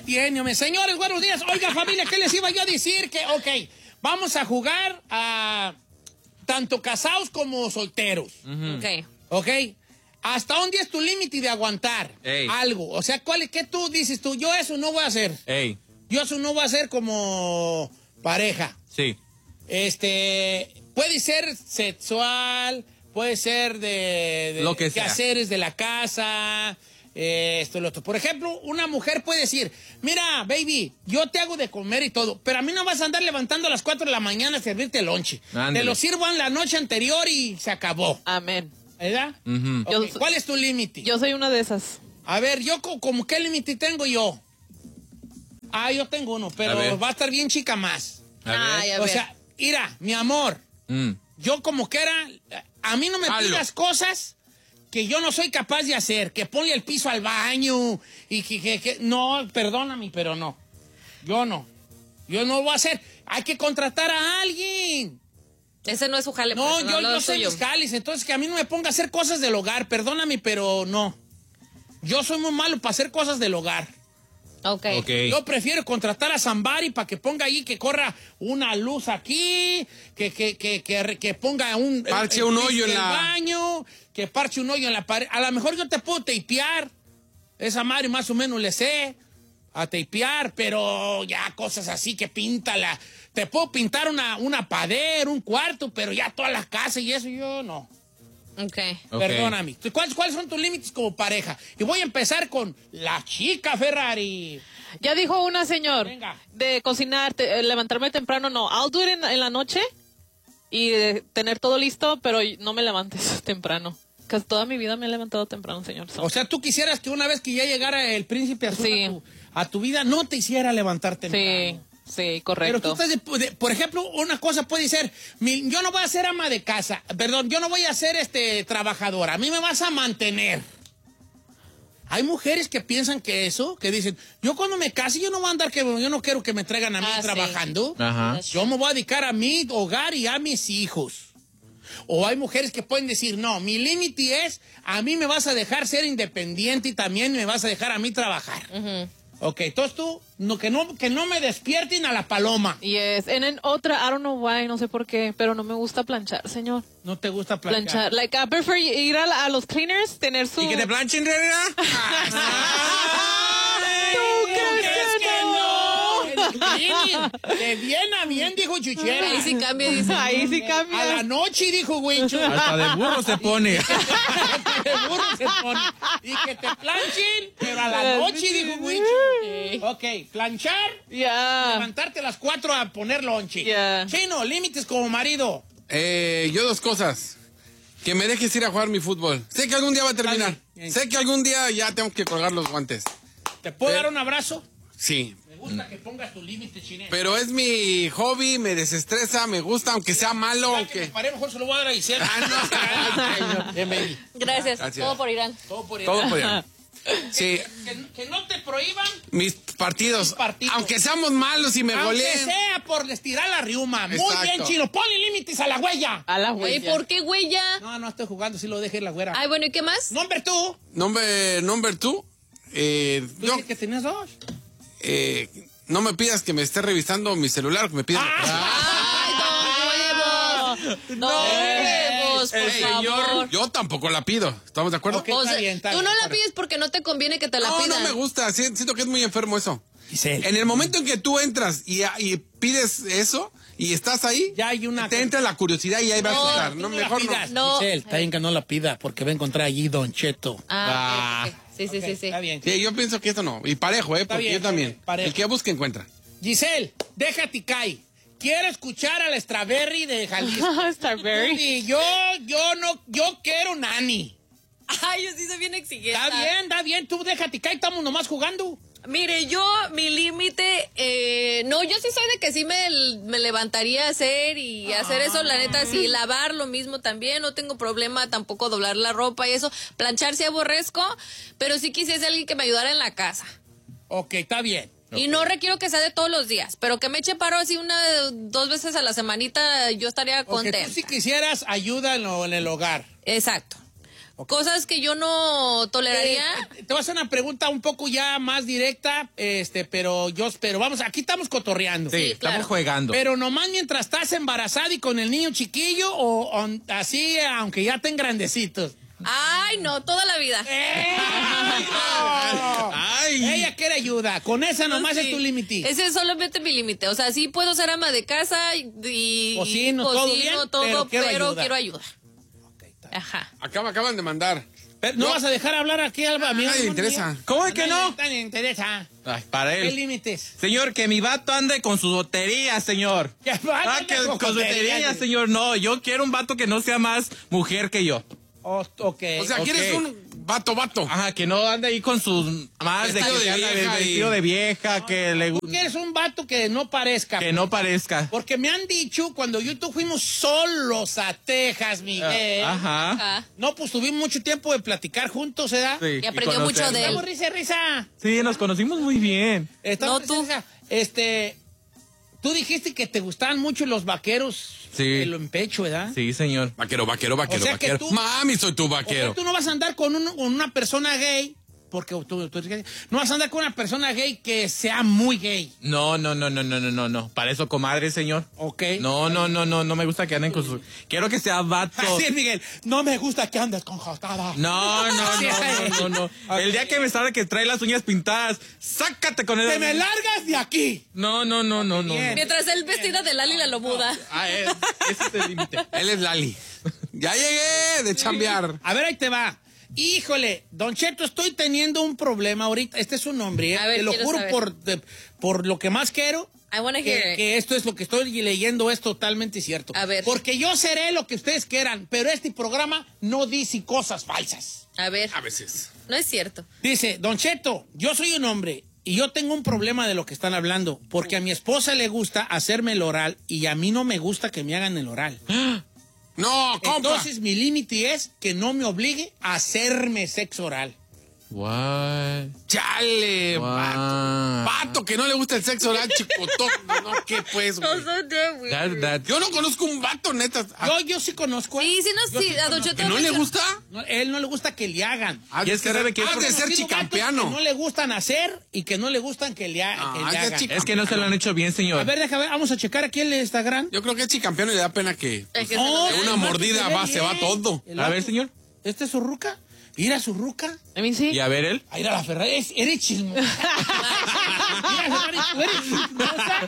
tiene, hombre. Señores, buenos días. Oiga, familia, ¿qué les iba yo a decir? Que, ok, vamos a jugar a tanto casados como solteros. Ok. ¿Hasta dónde es tu límite de aguantar algo? O sea, ¿qué tú dices tú? Yo eso no voy a hacer. Yo eso no voy a hacer como pareja. Sí. Puede ser sexual, puede ser de lo que quehaceres de la casa, lo otro. Por ejemplo, una mujer puede decir, mira, baby, yo te hago de comer y todo, pero a mí no vas a andar levantando a las 4 de la mañana a servirte el lonche. Te lo sirvo en la noche anterior y se acabó. Amén. ¿Verdad? Okay. ¿Cuál es tu límite? Yo soy una de esas. A ver, yo como qué límite tengo yo. Yo tengo uno, pero va a estar bien chica más. O sea, mira, mi amor, yo como quiera, a mí no me pidas cosas que yo no soy capaz de hacer, que ponle el piso al baño y que no, perdóname, pero no. Yo no lo voy a hacer. Hay que contratar a alguien. Ese no es su jale. No, pues, yo soy mis jales, entonces que a mí no me ponga a hacer cosas del hogar, perdóname, pero no. Yo soy muy malo para hacer cosas del hogar. Okay. Yo prefiero contratar a Zambari para que ponga ahí, que corra una luz aquí, que ponga parche un hoyo en el baño, que parche un hoyo en la pared. A lo mejor yo te puedo tapear. Esa madre más o menos le sé a tapear, pero ya cosas así que píntala. Te puedo pintar una pared, un cuarto, pero ya todas las casas y eso yo no. Perdóname. ¿Cuáles son tus límites como pareja? Y voy a empezar con la chica Ferrari. Ya dijo una, señor. Venga. De cocinar, levantarme temprano, no. I'll do it en la noche y tener todo listo, pero no me levantes temprano. Que toda mi vida me he levantado temprano, señor. O sea, tú quisieras que una vez que ya llegara el príncipe azul a tu vida, no te hiciera levantarte temprano. Sí, correcto. Pero tú estás, por ejemplo, una cosa puede ser, yo no voy a ser ama de casa, perdón, yo no voy a ser trabajadora, a mí me vas a mantener. Hay mujeres que piensan que dicen, yo cuando me case, yo no voy a andar, yo no quiero que me traigan a mí trabajando. Ajá. Yo me voy a dedicar a mi hogar y a mis hijos. O hay mujeres que pueden decir, no, mi límite es, a mí me vas a dejar ser independiente y también me vas a dejar a mí trabajar. Ok, entonces tú, que no me despierten a la paloma. Yes, en otra, I don't know why, no sé por qué, pero no me gusta planchar, señor. ¿No te gusta planchar? Like, I prefer ir a los cleaners, tener su... ¿Y que te planchen, realidad? ¿Tú crees que no? De bien a bien, dijo Chuchera. Ahí sí cambia, dice. Ahí sí cambia. A la noche, dijo Wincho. Hasta de burro se pone. De burro se pone. Y que te planchen, pero a la noche, dijo Wincho. Ok, planchar, levantarte a las 4 a poner lonche. Chino, límites como marido. Yo 2 cosas. Que me dejes ir a jugar mi fútbol. Sé que algún día va a terminar. Sé que algún día ya tengo que colgar los guantes. ¿Te puedo dar un abrazo? Sí. Me gusta que pongas tu límite, Chino. Pero es mi hobby, me desestresa, me gusta, aunque sea malo, aunque... Paré, mejor se lo voy a dar a Isel. Gracias. Todo por Irán. Todo por Irán. Sí. Que no te prohíban mis partidos. Aunque seamos malos y me goleen. Aunque sea por estirar la riuma. Exacto. Muy bien, Chino. Ponle límites a la huella. A la huella. ¿Por qué huella? No estoy jugando, si lo dejé la güera. Ay, bueno, ¿y qué más? Number 2. Number 2. ¿Tú dices que tenías 2? No me pidas que me esté revisando mi celular, que me pidas. ¡Ay, don Huevos! ¡No Huevos, por favor! Yo tampoco la pido, ¿estamos de acuerdo? Okay, está bien, tú no la pides porque no te conviene que te la pidan. No me gusta, siento que es muy enfermo eso. Giselle. En el momento en que tú entras y pides eso y estás ahí, ya hay te entra la curiosidad y ahí vas a estar. No, mejor no. Giselle, está bien que no la pida porque va a encontrar allí Don Cheto. Okay. Sí. Está bien. Sí, yo pienso que esto no. Y parejo, porque bien, yo también. El que busca encuentra. Giselle, déjate caer. Quiero escuchar a la Strawberry de Jalisco. Strawberry. Y yo quiero Nani. Ay, yo sí soy bien exigente. Está bien. Tú déjate caer, estamos nomás jugando. Mire, mi límite, no, yo sí soy de que sí me levantaría a hacer y hacer eso, la neta, sí, lavar lo mismo también, no tengo problema tampoco doblar la ropa y eso, planchar sí aborrezco, pero sí quisiese alguien que me ayudara en la casa. Ok, está bien. Y no requiero que sea de todos los días, pero que me eche paro así 2 veces a la semanita, yo estaría contenta. Tú sí quisieras ayuda en el hogar. Exacto. Cosas que yo no toleraría. Te voy a hacer una pregunta un poco ya más directa, pero vamos, aquí estamos cotorreando. Sí, estamos jugando. Pero nomás mientras estás embarazada y con el niño chiquillo o así, aunque ya estén grandecitos. Ay, no, toda la vida. Ay. Ella quiere ayuda. Con esa nomás es tu límite. Ese es solamente mi límite. O sea, sí puedo ser ama de casa y cocino todo, pero quiero ayuda. Okay, ajá. Acaban de mandar. Pero no vas a dejar hablar aquí a mí. Nadie le interesa. ¿Cómo es que no? Nadie le interesa. Ay, para ¿Qué él. límites? Señor, que mi vato ande con su botería, señor. Que Que con su botería, sí. señor. No, yo quiero un vato que no sea más mujer que yo. Ok. O sea, ¿quieres un vato? Ajá, que no ande ahí con sus más Vestido de vieja vestido de vieja, que le Tú quieres un vato que no parezca. que no parezca. Porque me han dicho, cuando yo y tú fuimos solos a Texas, Miguel. Ajá. No, pues tuvimos mucho tiempo de platicar juntos, ¿verdad? Sí, Y aprendió mucho de él. Estamos risa. Sí, nos conocimos muy bien. Estamos No, tú. risa. Tú dijiste que te gustaban mucho los vaqueros. Sí. En pecho, ¿verdad? Sí, señor. Vaquero. O sea que tú- Mami, soy tu O sea, vaquero. tú no vas a andar con una persona gay, porque tú eres gay. No vas a andar con una persona gay que sea muy gay. No. Para eso, comadre, señor. ¿Ok? No me gusta que anden con su... Quiero que sea vato. Así es, Miguel. No me gusta que andes con jostada. No. El día que me salga que trae las uñas pintadas, sácate con él. ¡Te me largas de aquí! No. Bien. Mientras él vestida de Lali la lobuda. Ese es el límite. Él es Lali. Ya llegué de chambear. A ver, ahí te va. Híjole, Don Cheto, estoy teniendo un problema ahorita. Este es un nombre, ¿eh? A ver, Te lo quiero juro saber. por lo que más quiero. I wanna hear it. Que esto es lo que estoy leyendo, es totalmente cierto. A ver. Porque yo seré lo que ustedes quieran, pero este programa no dice cosas falsas. A ver, A veces. no es cierto. Dice, Don Cheto, yo soy un hombre y yo tengo un problema de lo que están hablando, porque a mi esposa le gusta hacerme el oral y a mí no me gusta que me hagan el oral. No, compa. Entonces mi límite es que no me obligue a hacerme sexo oral. What? Chale, Wow. vato que no le gusta el sexo oral, chicotón. No, ¿qué pues, güey? Yo no conozco un vato, neta. Yo sí conozco. Sí, Yo sí a Don conozco. Cheto. ¿Que no le gusta? No, él no le gusta que le hagan. Y es que sabe que- has de ser Conocido chicampeano. vatos que no le gustan hacer y que no le gustan que le hagan. Es que no se lo han hecho bien, señor. A ver, déjame ver, vamos a checar aquí el Instagram. Yo creo que es chicampeano y le da pena que No, de una el mordida vato se va bien. todo. El A ver, vato- señor. ¿Este es su ruca? ¿Ir a su ruca? A mí sí. Y a ver él. A ir a la Ferrari. Eres chismosa. Mira, Ferrari, tú eres chismosa.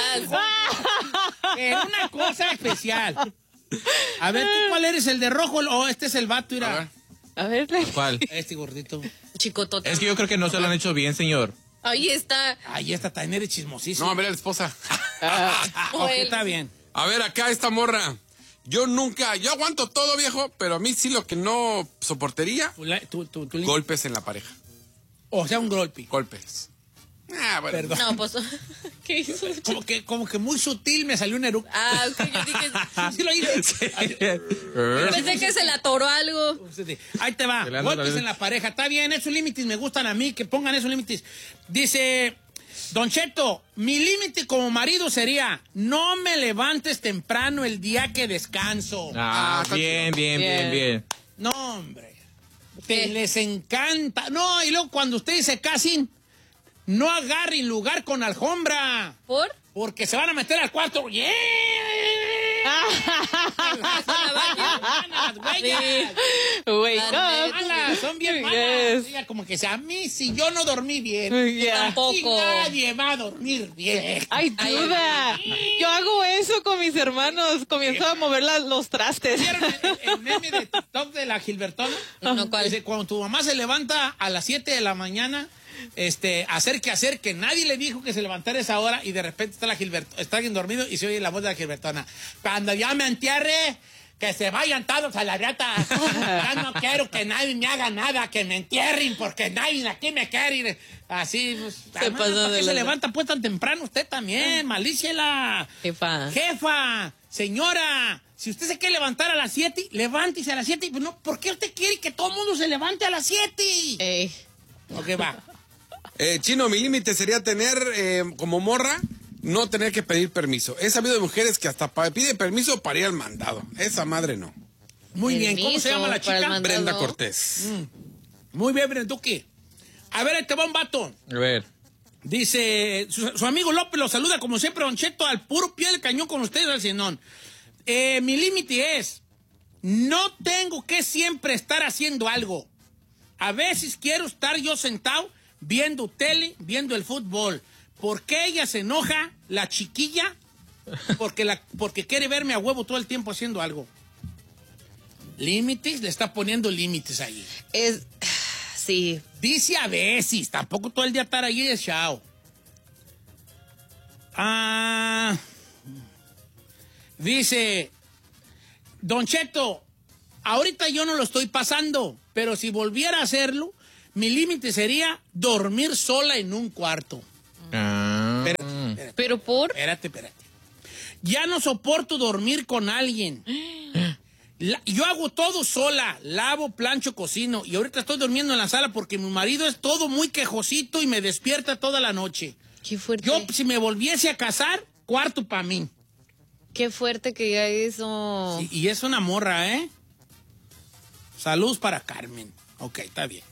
Una cosa especial. A ver, ¿tú cuál eres? ¿El de rojo o este es el vato? A ver. Mira. A ver. ¿Cuál? Este gordito. Chicotota. Es que yo creo que no se lo han hecho bien, señor. Ahí está. Ay, esta también eres chismosísima. No, a ver a la esposa. Ok, está bien. A ver, acá esta morra. Yo aguanto todo, viejo, pero a mí sí lo que no soportaría, Tu golpes en la pareja. O sea, un golpe. Golpes. Ah, bueno. Perdón. No, pues. ¿Qué hizo? Como que muy sutil me salió un eructo. Ah, ok, yo dije. Sí lo hice. Pensé que se le atoró algo. Ahí te va. Peleando la Golpes vida. en la pareja. Está bien, esos límites me gustan a mí, que pongan esos límites. Dice, Don Cheto, mi límite como marido sería, no me levantes temprano el día que descanso. Bien. No, hombre. Les encanta. No, y luego cuando ustedes se casen, no agarren lugar con alfombra. ¿Por? Porque se van a meter al cuarto. ¡Yeah! Las huellas. Wake La up. Malas, son bien malas. Yes. Diga, como que a mí, si yo no dormí bien, Yeah. Tampoco. y nadie va a dormir bien. Ay, duda. Yo hago eso con mis hermanos. Comienzo a mover los trastes. ¿Vieron el meme de TikTok de la Gilbertona? No, ¿cuál? Dice, cuando tu mamá se levanta a las 7 de la mañana, hacer que nadie le dijo que se levantara a esa hora y de repente está alguien dormido y se oye la voz de la Gilbertona. Cuando ya me entierre, que se vayan todos a la rata. Ya no quiero que nadie me haga nada, que me entierren porque nadie aquí me quiere. Así, pues, además, pasó ¿por de qué se lanza. levanta pues tan temprano usted también? Malíciela. Jefa. Señora, si usted se quiere levantar a las 7, levántese a las 7. Pues no, ¿por qué usted quiere que todo el mundo se levante a las 7? Ok, va. Chino, mi límite sería tener, como morra, no tener que pedir permiso. He sabido de mujeres que hasta piden permiso para ir al mandado. Esa madre no. Muy bien, ¿cómo se llama la chica? Brenda Cortés. Muy bien, Brenduki. A ver, ahí te va un vato. A ver. Dice, su amigo López lo saluda como siempre, Don Cheto, al puro pie del cañón con ustedes, al Cenón. Mi límite es, no tengo que siempre estar haciendo algo. A veces quiero estar yo sentado viendo tele, viendo el fútbol. ¿Por qué ella se enoja, la chiquilla? Porque quiere verme a huevo todo el tiempo haciendo algo. Límites, le está poniendo límites ahí. Sí. Dice a veces, tampoco todo el día estar ahí de chao. Dice, Don Cheto, ahorita yo no lo estoy pasando, pero si volviera a hacerlo, mi límite sería dormir sola en un cuarto. Espérate. ¿Pero por? Espérate. Ya no soporto dormir con alguien. Yo hago todo sola, lavo, plancho, cocino, y ahorita estoy durmiendo en la sala porque mi marido es todo muy quejosito y me despierta toda la noche. Qué fuerte. Yo, si me volviese a casar, cuarto para mí. Qué fuerte que ya eso. Sí, y es una morra, ¿eh? Salud para Carmen. Ok, está bien.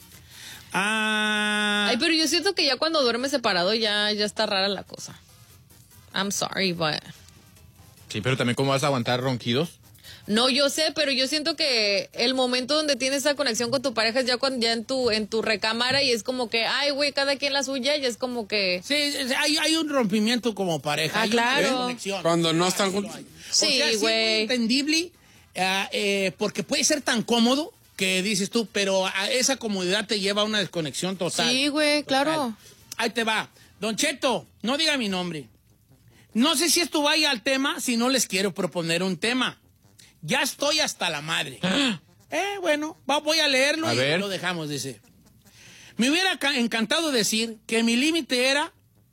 Ay, pero yo siento que ya cuando duerme separado ya está rara la cosa. I'm sorry, but... Sí, pero también ¿cómo vas a aguantar ronquidos? No, yo sé, pero yo siento que el momento donde tienes esa conexión con tu pareja es ya cuando ya en tu recámara y es como que, ay, güey, cada quien la suya y es como que... Sí, hay un rompimiento como pareja. Ah, claro. Una conexión. Cuando no están juntos. Sí, o sea, güey. es muy entendible porque puede ser tan cómodo que dices tú, pero esa comodidad te lleva a una desconexión total. Sí, güey, claro. Total. Ahí te va. Don Cheto, no diga mi nombre. No sé si esto vaya al tema, si no les quiero proponer un tema. Ya estoy hasta la madre. Bueno, voy a leerlo y lo dejamos, dice. Me hubiera encantado decir que mi límite era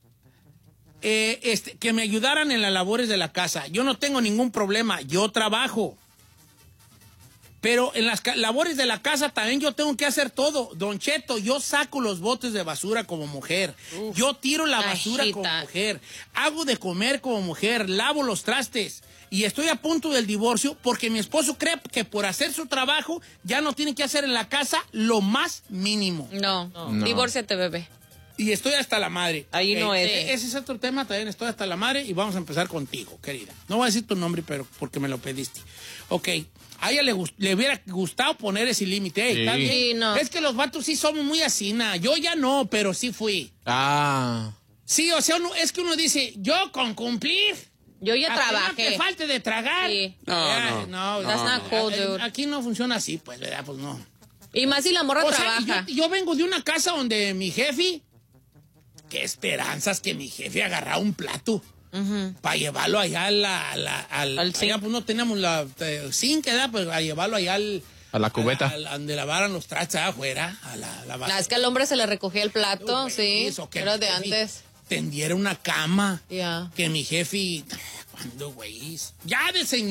que me ayudaran en las labores de la casa. Yo no tengo ningún problema, yo trabajo. Pero en las labores de la casa también yo tengo que hacer todo. Don Cheto, yo saco los botes de basura como mujer. Yo tiro la basura como mujer. Hago de comer como mujer. Lavo los trastes. Y estoy a punto del divorcio porque mi esposo cree que por hacer su trabajo ya no tiene que hacer en la casa lo más mínimo. No. Divórciate, bebé. Y estoy hasta la madre. Ahí no es. Ese es otro tema, también estoy hasta la madre y vamos a empezar contigo, querida. No voy a decir tu nombre, pero porque me lo pediste. Ok. A ella le hubiera gustado poner ese límite. ¿Está bien? Sí, no. Es que los vatos sí somos muy así, yo ya no, pero sí fui. Sí, o sea, es que uno dice, yo con cumplir. Yo ya trabajé. Que falte de tragar. Sí. No. That's not cool, dude. Aquí no funciona así, pues, ¿verdad? Pues no. Y más si la morra trabaja. Yo vengo de una casa donde mi jefe, qué esperanzas que mi jefe agarrara un plato para llevarlo allá al zinc. Pues no teníamos la zinc, ¿verdad? Pues a llevarlo allá a la cubeta. Donde lavaran los trastes afuera. Es que al hombre se le recogía el plato, sí. Era de antes. Tendiera una cama. Ya. Que mi jefe, ¿cuándo, güey? Ya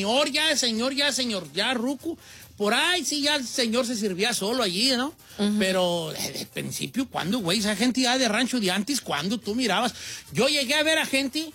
ruco. Por ahí sí, ya el señor se servía solo allí, ¿no? Pero desde el principio, ¿cuándo, güey? Esa gente ya de rancho de antes, ¿cuándo tú mirabas? Yo llegué a ver a gente,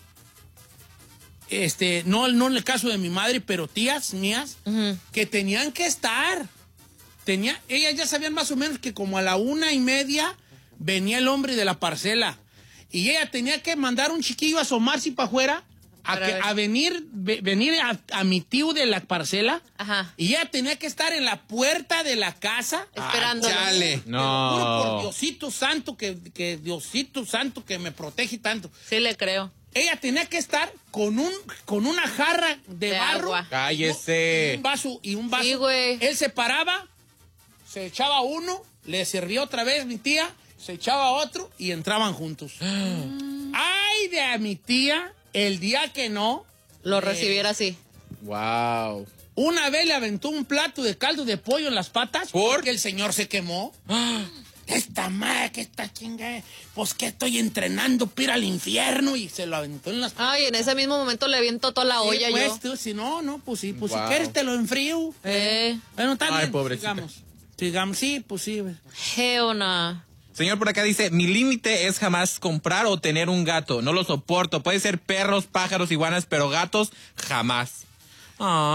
no en el caso de mi madre, pero tías mías, que tenían que estar. Ellas ya sabían más o menos que como a la 1:30 venía el hombre de la parcela. Y ella tenía que mandar un chiquillo a asomarse para afuera a venir a mi tío de la parcela. Ajá. Y ella tenía que estar en la puerta de la casa esperando. No. Por Diosito Santo, que Diosito Santo que me protege tanto. Sí le creo. Ella tenía que estar con una jarra de barro. Agua. Cállese. Y un vaso. Sí, güey. Él se paraba, se echaba uno, le servía otra vez mi tía, se echaba otro y entraban juntos. Ay, de mi tía, el día que no lo recibiera así. Wow. Una vez le aventó un plato de caldo de pollo en las patas porque el señor se quemó. Esta madre, que esta chinga, pues que estoy entrenando para ir al infierno, y se lo aventó en las patas. Ay, en ese mismo momento le avientó toda la olla pues, yo. Si no, pues sí, pues si quieres te lo enfrío. Bueno, está bien. Ay, pobrecita. Sigamos, sí, pues sí. Geona. Señor, por acá dice, mi límite es jamás comprar o tener un gato. No lo soporto. Puede ser perros, pájaros, iguanas, pero gatos, jamás.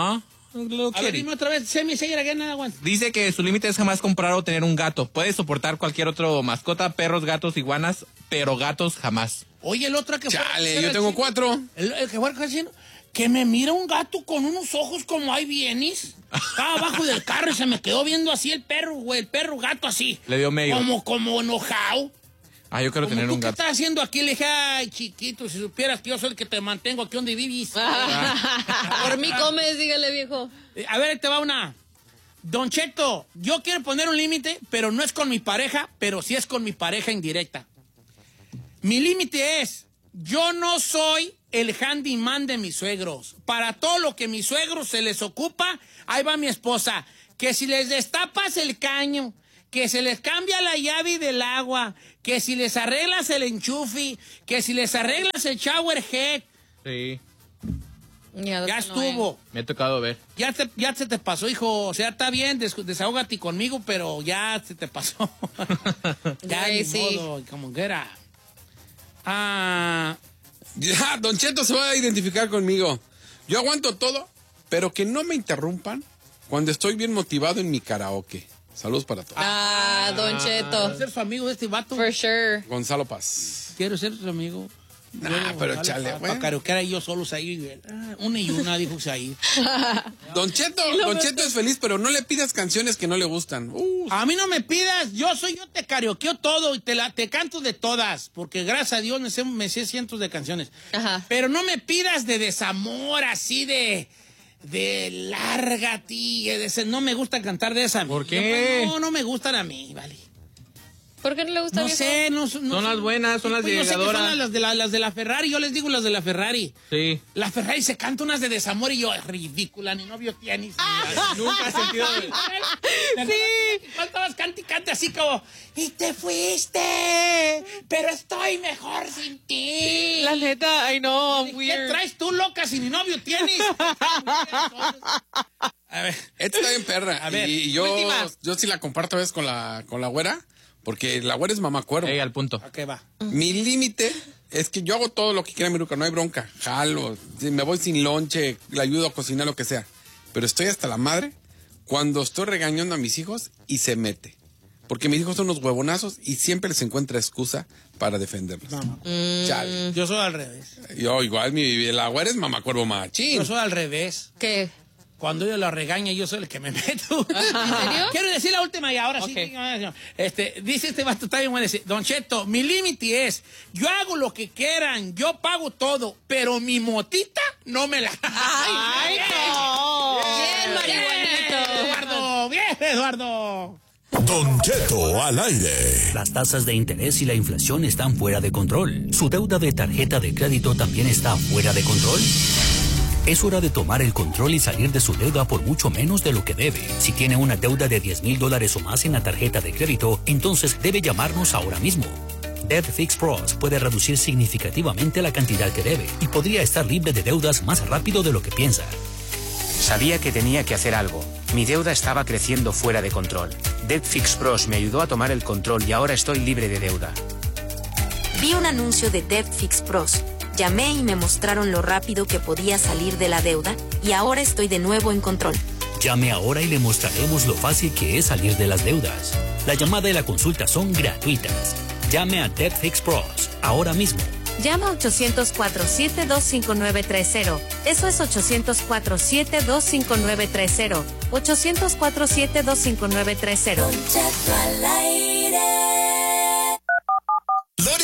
A ver, dime otra vez. Dice que su límite es jamás comprar o tener un gato. Puede soportar cualquier otro mascota, perros, gatos, iguanas, pero gatos jamás. Oye, el otro que Chale, yo tengo 4. El que fue al casino, que me mira un gato con unos ojos como hay bienes. Estaba abajo del carro y se me quedó viendo así el perro, güey. El perro gato así. Le dio medio. Como enojado. Yo quiero tener un gato. ¿Qué estás haciendo aquí? Le dije, ay, chiquito, si supieras que yo soy el que te mantengo aquí donde vivís. Por mí comes, dígale, viejo. A ver, te va una. Don Cheto, yo quiero poner un límite, pero no es con mi pareja, pero sí es con mi pareja indirecta. Mi límite es, yo no soy el handyman de mis suegros. Para todo lo que mis suegros se les ocupa, ahí va mi esposa. Que si les destapas el caño, que se les cambia la llave del agua, que si les arreglas el enchufe, que si les arreglas el shower head. Sí. Ya estuvo. Me ha tocado ver. Ya se te pasó, hijo. O sea, está bien, desahógate conmigo, pero ya se te pasó. Ya, ni modo, como que era. Ya, Don Cheto se va a identificar conmigo. Yo aguanto todo, pero que no me interrumpan cuando estoy bien motivado en mi karaoke. Saludos para todos. Don Cheto. Quiero ser su amigo de este vato. For sure. Gonzalo Paz. Quiero ser su amigo. Pero chale, güey. Para karaokear ahí yo solos ahí. Una y una, dijo ahí. Don Cheto es feliz, pero no le pidas canciones que no le gustan. A mí no me pidas, yo te karaokeo todo y te canto de todas, porque gracias a Dios me sé cientos de canciones. Ajá. Pero no me pidas de desamor, así de lárgate, no me gusta cantar de esa. ¿Por qué? No me gustan a mí, vale. ¿Por qué no le gusta? No sé, no son las buenas, son las llegadoras. Son las de la Ferrari, yo les digo las de la Ferrari. Sí. La Ferrari se canta unas de desamor y yo, ridícula, ni novio tienes. Nunca he sentido. Sí. Faltabas cante así como, y te fuiste, pero estoy mejor sin ti. La neta, I know, I'm weird. ¿Qué traes tú, loca, si ni novio tienes? A ver. Esta está bien perra. A ver, y yo sí la comparto a veces con la güera. Porque la güera es mamacuervo. Al punto. ¿A qué va? Mi límite es que yo hago todo lo que quiera mi ruca, no hay bronca. Jalo, me voy sin lonche, le ayudo a cocinar, lo que sea. Pero estoy hasta la madre cuando estoy regañando a mis hijos y se mete. Porque mis hijos son unos huevonazos y siempre les encuentra excusa para defenderlos. Chale. Yo soy al revés. Yo igual, la güera es mamacuervo machín. Yo soy al revés. ¿Qué? Cuando ella la regaña, yo soy el que me meto. ¿En serio? Quiero decir la última y ahora sí. Dice este vato, está bien bueno, dice, Don Cheto, mi límite es, yo hago lo que quieran, yo pago todo, pero mi motita no me la... ¡Ay, no! Bien, marihuanito. Bien, Eduardo. Don Cheto al aire. Las tasas de interés y la inflación están fuera de control. ¿Su deuda de tarjeta de crédito también está fuera de control? Es hora de tomar el control y salir de su deuda por mucho menos de lo que debe. Si tiene una deuda de $10,000 o más en la tarjeta de crédito, entonces debe llamarnos ahora mismo. Debt Fix Pros puede reducir significativamente la cantidad que debe y podría estar libre de deudas más rápido de lo que piensa. Sabía que tenía que hacer algo. Mi deuda estaba creciendo fuera de control. Debt Fix Pros me ayudó a tomar el control y ahora estoy libre de deuda. Vi un anuncio de Debt Fix Pros. Llamé y me mostraron lo rápido que podía salir de la deuda y ahora estoy de nuevo en control. Llame ahora y le mostraremos lo fácil que es salir de las deudas. La llamada y la consulta son gratuitas. Llame a Debt Fix Pros ahora mismo. Llama 800-472-5930. Eso es 800-472-5930. 800-472-5930. Don Cheto al aire.